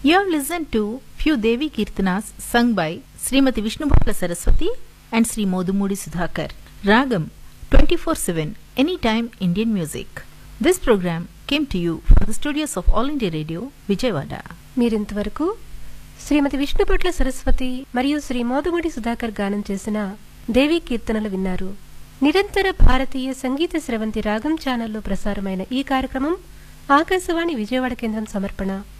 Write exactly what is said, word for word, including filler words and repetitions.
You have listened to few Devi Kirtanas sung by Srimati Vishnubhatla Saraswati and Sri Modumudi Sudhakar. Ragam twenty-four seven Anytime Indian Music. This program came to you from the studios of All India Radio, Vijayawada. మీరింతవరకు శ్రీమతి విష్ణుపట్ల సరస్వతి మరియు శ్రీ మోదుముడి సుధాకర్ గానం చేసిన దేవీ కీర్తనలు విన్నారు. నిరంతర భారతీయ సంగీత స్రవంతి రాగం ఛానల్లో ప్రసారమైన ఈ కార్యక్రమం ఆకాశవాణి విజయవాడ కేంద్రం సమర్పణ.